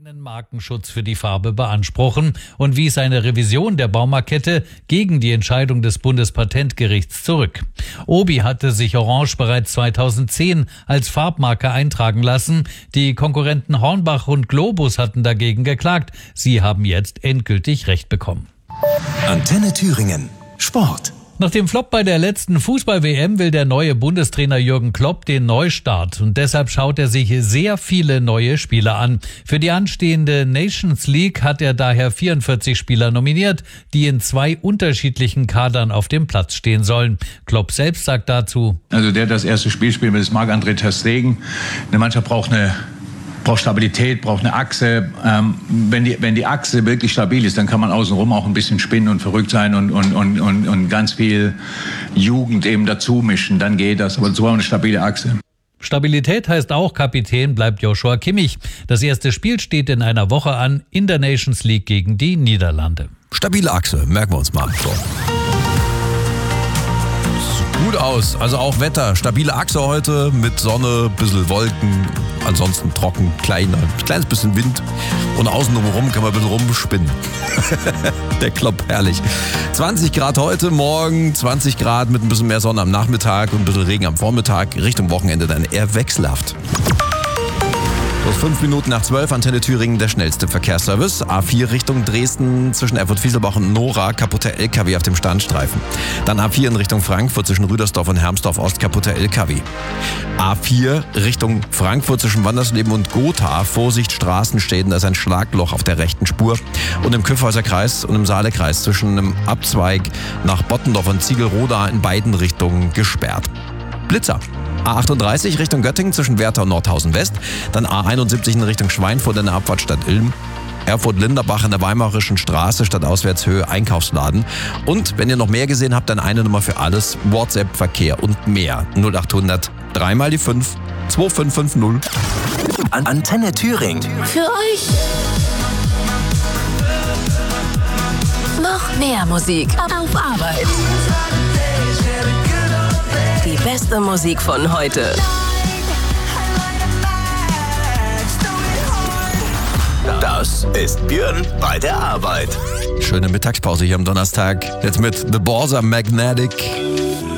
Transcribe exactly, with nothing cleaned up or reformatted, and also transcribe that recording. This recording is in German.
keinen Markenschutz für die Farbe beanspruchen und wies eine Revision der Baumarkette gegen die Entscheidung des Bundespatentgerichts zurück. Obi hatte sich Orange bereits zweitausendzehn als Farbmarke eintragen lassen. Die Konkurrenten Hornbach und Globus hatten dagegen geklagt. Sie haben jetzt endgültig Recht bekommen. Antenne Thüringen. Sport. Nach dem Flop bei der letzten Fußball-W M will der neue Bundestrainer Jürgen Klopp den Neustart und deshalb schaut er sich sehr viele neue Spieler an. Für die anstehende Nations League hat er daher vierundvierzig Spieler nominiert, die in zwei unterschiedlichen Kadern auf dem Platz stehen sollen. Klopp selbst sagt dazu: Also der das erste Spiel spielt mit Marc-André ter Stegen. Eine Mannschaft braucht eine braucht Stabilität, braucht eine Achse. Ähm, wenn die, wenn die Achse wirklich stabil ist, dann kann man außenrum auch ein bisschen spinnen und verrückt sein und, und, und, und, und ganz viel Jugend eben dazu mischen. Dann geht das. Aber so eine stabile Achse. Stabilität heißt auch, Kapitän bleibt Joshua Kimmich. Das erste Spiel steht in einer Woche an, in der Nations League gegen die Niederlande. Stabile Achse, merken wir uns mal. So. Gut aus, also auch Wetter. Stabile Achse heute mit Sonne, bisschen Wolken, ansonsten trocken, kleiner, kleines bisschen Wind und außen drumherum kann man ein bisschen rumspinnen. Der Klopp, herrlich. zwanzig Grad heute, morgen zwanzig Grad mit ein bisschen mehr Sonne am Nachmittag und ein bisschen Regen am Vormittag. Richtung Wochenende dann eher wechselhaft. So, fünf Minuten nach zwölf, Antenne Thüringen, der schnellste Verkehrsservice. A vier Richtung Dresden zwischen Erfurt-Fieselbach und Nora, kaputter L K W auf dem Standstreifen. Dann A vier in Richtung Frankfurt zwischen Rüdersdorf und Hermsdorf-Ost, kaputter L K W. A vier Richtung Frankfurt zwischen Wandersleben und Gotha, Vorsicht Straßenschäden, da ist ein Schlagloch auf der rechten Spur. Und im Kyffhäuser Kreis und im Saalekreis zwischen einem Abzweig nach Bottendorf und Ziegelroda in beiden Richtungen gesperrt. Blitzer. A achtunddreißig Richtung Göttingen zwischen Werther und Nordhausen West, dann A einundsiebzig in Richtung Schweinfurt in der Abfahrt Stadt Ilm, Erfurt-Linderbach in der Weimarischen Straße statt Auswärtshöhe Einkaufsladen. Und wenn ihr noch mehr gesehen habt, dann eine Nummer für alles, WhatsApp, Verkehr und mehr. null achthundert, dreimal die fünf, zwei fünf fünf null. An Antenne Thüringen. Für euch. Noch mehr Musik auf Arbeit. Die beste Musik von heute. Das ist Björn bei der Arbeit. Schöne Mittagspause hier am Donnerstag. Jetzt mit The Borsa Magnetic.